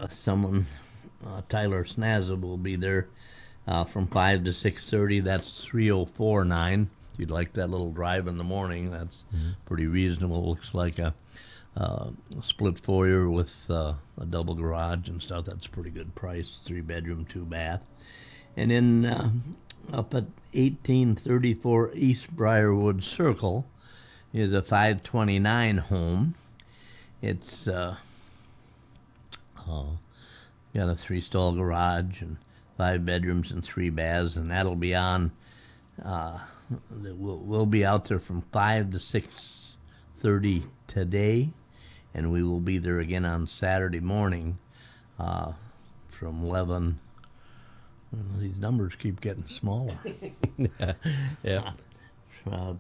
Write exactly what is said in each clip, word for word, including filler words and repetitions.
someone, uh, Tyler Snazza, will be there uh, from five to six thirty. That's three oh four nine. If you'd like that little drive in the morning, that's mm-hmm. pretty reasonable. Looks like a, uh, a split foyer with uh, a double garage and stuff. That's a pretty good price. Three bedroom, two bath. And then uh, up at eighteen thirty-four East Briarwood Circle is a five twenty-nine home. It's uh, uh, got a three-stall garage and five bedrooms and three baths, and that'll be on. Uh, we'll, we'll be out there from five to six thirty today, and we will be there again on Saturday morning uh, from eleven. Well, these numbers keep getting smaller. yeah. yeah. Uh,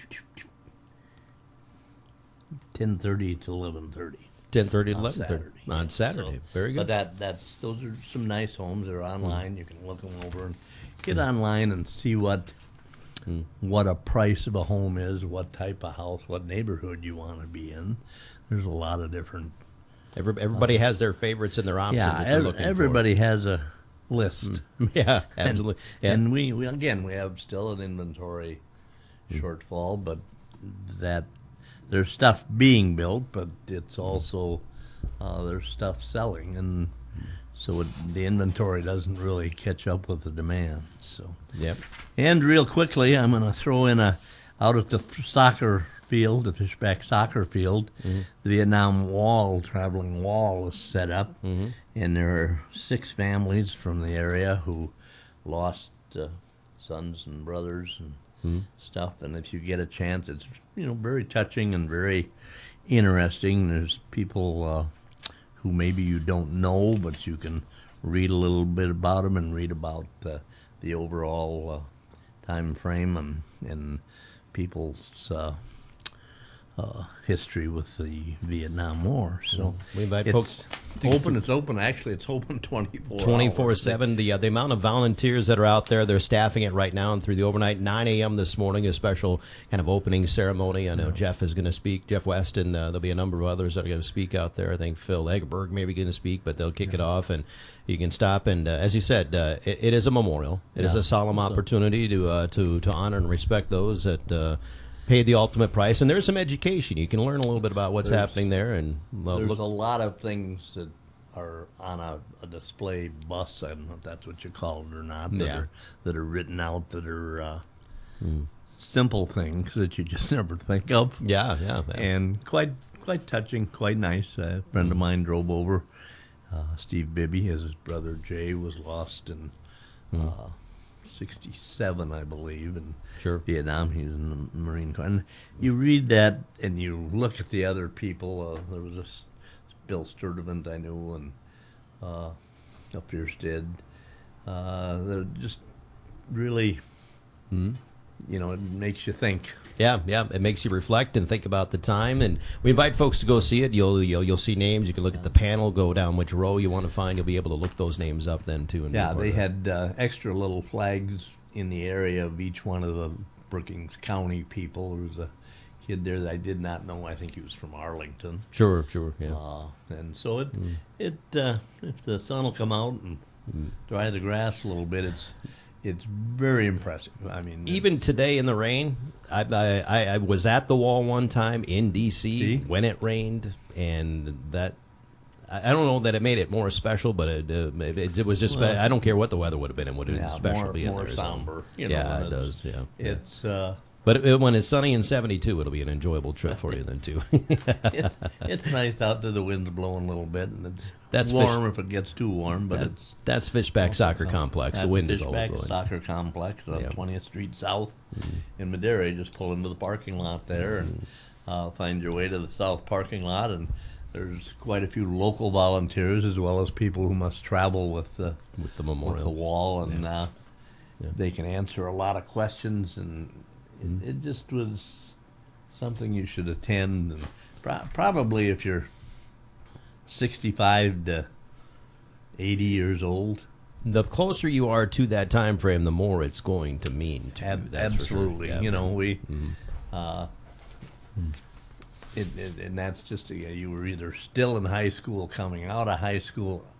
ten thirty to eleven thirty. ten thirty to eleven thirty on Saturday. So, very good. But that that's those are some nice homes. They're online. Mm. You can look them over and get mm. online and see what mm. what a price of a home is, what type of house, what neighborhood you want to be in. There's a lot of different. Every, everybody uh, has their favorites and their options. Yeah, that they're ev- looking everybody for. has a list. Mm. Yeah, absolutely. and, yeah. and we, we again we have still an inventory mm. shortfall, but that. There's stuff being built, but it's also uh, there's stuff selling, and so it, the inventory doesn't really catch up with the demand. So, yep. And real quickly, I'm going to throw in a out at the soccer field, the Fishback soccer field, mm-hmm. the Vietnam Wall traveling wall is set up, mm-hmm. and there are six families from the area who lost uh, sons and brothers and. Mm-hmm. stuff, and if you get a chance, it's you know very touching and very interesting. There's people uh, who maybe you don't know, but you can read a little bit about them and read about uh, the overall uh, time frame and and people's uh, uh, history with the Vietnam War. So we invite it's folks. Open. It's open. Actually, it's open twenty-four. twenty-four seven. The uh, the amount of volunteers that are out there, they're staffing it right now and through the overnight. nine a.m. this morning, a special kind of opening ceremony. I know yeah. Jeff is going to speak. Jeff West, and uh, there'll be a number of others that are going to speak out there. I think Phil Egerberg may be going to speak, but they'll kick yeah. it off, and you can stop. And uh, as you said, uh, it, it is a memorial. It yeah. is a solemn so. opportunity to uh, to to honor and respect those that. Uh, Pay the ultimate price, and there's some education. You can learn a little bit about what's there's, happening there, and uh, there's look. a lot of things that are on a, a display bus. I don't know if that's what you call it or not. That yeah. are that are written out. That are uh, mm. simple things that you just never think of. Yeah, yeah, yeah. and quite quite touching, quite nice. A friend mm. of mine drove over. Uh, Steve Bibby, his brother Jay, was lost in. Mm. Uh, sixty-seven, I believe, in sure. Vietnam. He was in the Marine Corps. And you read that, and you look at the other people. Uh, there was a Bill Sturdivant I knew, and uh, up here did. Uh, they're just really, mm-hmm. you know, it makes you think. Yeah, yeah, it makes you reflect and think about the time, and we invite folks to go see it. You'll you'll, you'll see names. You can look yeah. at the panel, go down which row you want to find. You'll be able to look those names up then too. And yeah, they had uh, extra little flags in the area of each one of the Brookings County people. There was a kid there that I did not know. I think he was from Arlington. Sure, sure, yeah. Uh, and so it mm. it uh, if the sun will come out and mm. dry the grass a little bit, it's. It's very impressive. I mean, even today in the rain, I, I I was at the wall one time in D C See? when it rained, and that I don't know that it made it more special, but it uh, it, it was just. Well, I don't care what the weather would have been; it would have yeah, been special. More, be in more there, somber. So. You know, yeah, it does. Yeah, it's. Uh, But it, when it's sunny and seventy-two, it'll be an enjoyable trip for you then too. it's, it's nice out there. The wind's blowing a little bit, and it's that's warm fish, if it gets too warm. But that, it's that's Fishback Soccer Complex. That's the wind Fishback is always blowing. Soccer Complex on yep. twentieth Street South mm-hmm. in Madera. You just pull into the parking lot there and uh, find your way to the south parking lot, and there's quite a few local volunteers as well as people who must travel with the with the memorial, with the wall, and yeah. uh, yeah. they can answer a lot of questions and. It, it just was something you should attend, and pro- probably if you're sixty-five to eighty years old. The closer you are to that time frame, the more it's going to mean to Ab- you. That's absolutely, for sure. Yeah. you know we, mm-hmm. uh, it, it, and that's just a, you were either still in high school, coming out of high school,